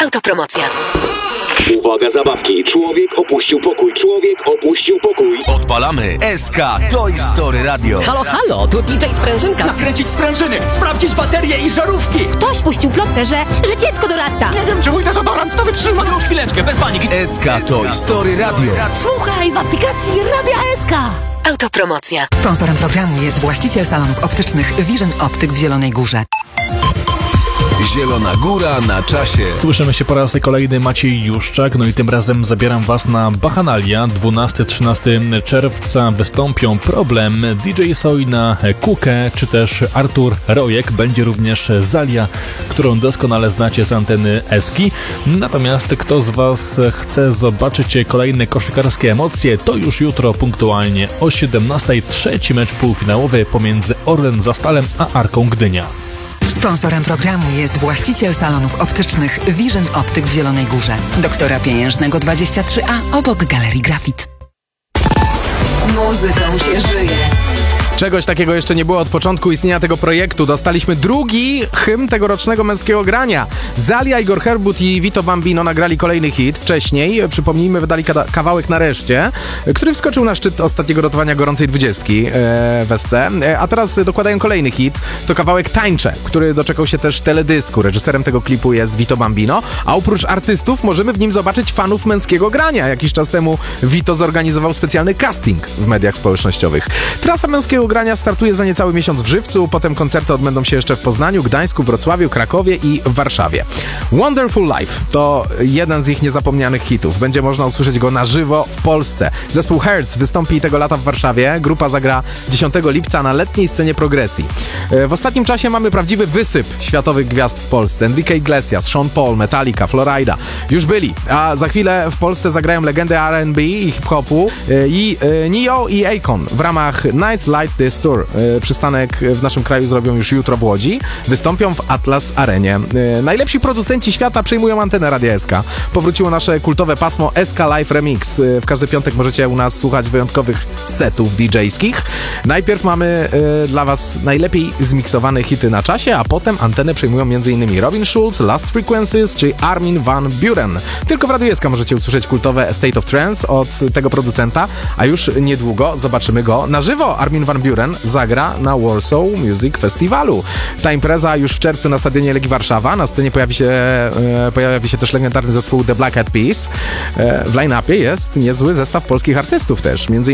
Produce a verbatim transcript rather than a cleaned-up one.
Autopromocja. Uwaga, zabawki. Człowiek opuścił pokój. Człowiek opuścił pokój. Odpalamy S K Toy Story Radio. Halo, halo, tu D J Sprężynka. Nakręcić sprężyny, sprawdzić baterie i żarówki. Ktoś puścił plotkę, że, że dziecko dorasta. Nie wiem, czy mój dezodorant to wytrzyma. Już chwileczkę, bez paniki. S K Toy Story Radio. Słuchaj w aplikacji Radia S K. Autopromocja. Sponsorem programu jest właściciel salonów optycznych Vision Optyk w Zielonej Górze. Zielona Góra na czasie. Słyszymy się po raz kolejny, Maciej Juszczak, no i tym razem zabieram Was na Bachanalia. dwunastego trzynastego czerwca wystąpią Problem, D J Sojna, Kukę, czy też Artur Rojek. Będzie również Zalia, którą doskonale znacie z anteny Eski. Natomiast kto z Was chce zobaczyć kolejne koszykarskie emocje, to już jutro punktualnie o siedemnastej trzeci mecz półfinałowy pomiędzy Orlen Zastalem a Arką Gdynia. Sponsorem programu jest właściciel salonów optycznych Vision Optyk w Zielonej Górze. Doktora Pieniężnego dwadzieścia trzy A obok Galerii Grafit. Muzyką się żyje. Czegoś takiego jeszcze nie było od początku istnienia tego projektu. Dostaliśmy drugi hymn tegorocznego męskiego grania. Zalia, Igor Herbut i Vito Bambino nagrali kolejny hit. Wcześniej, przypomnijmy, wydali kada- kawałek Nareszcie, który wskoczył na szczyt ostatniego rotowania Gorącej Dwudziestki e, w S C. E, a teraz dokładają kolejny hit. To kawałek Tańczę, który doczekał się też teledysku. Reżyserem tego klipu jest Vito Bambino, a oprócz artystów możemy w nim zobaczyć fanów męskiego grania. Jakiś czas temu Vito zorganizował specjalny casting w mediach społecznościowych. Trasa męskiego grania startuje za niecały miesiąc w Żywcu, potem koncerty odbędą się jeszcze w Poznaniu, Gdańsku, Wrocławiu, Krakowie i w Warszawie. Wonderful Life to jeden z ich niezapomnianych hitów. Będzie można usłyszeć go na żywo w Polsce. Zespół Hertz wystąpi tego lata w Warszawie. Grupa zagra dziesiątego lipca na letniej scenie progresji. W ostatnim czasie mamy prawdziwy wysyp światowych gwiazd w Polsce. Enrique Iglesias, Sean Paul, Metallica, Florida. Już byli, a za chwilę w Polsce zagrają legendy R and B i hip-hopu i Neo i Akon w ramach Nights Light This Tour. Przystanek w naszym kraju zrobią już jutro w Łodzi. Wystąpią w Atlas Arenie. Najlepsi producenci świata przejmują antenę Radia S K. Powróciło nasze kultowe pasmo S K Live Remix. W każdy piątek możecie u nas słuchać wyjątkowych setów D J-skich. Najpierw mamy y, dla Was najlepiej zmiksowane hity na czasie, a potem antenę przejmują m.in. Robin Schulz, Last Frequencies czy Armin van Buuren. Tylko w Radiu S K możecie usłyszeć kultowe State of Trance od tego producenta, a już niedługo zobaczymy go na żywo. Armin van Buuren zagra na Warsaw Music Festivalu. Ta impreza już w czerwcu na stadionie Legii Warszawa. Na scenie pojawi się, e, pojawi się też legendarny zespół The Black Eyed Peas. E, w line-upie jest niezły zestaw polskich artystów też, między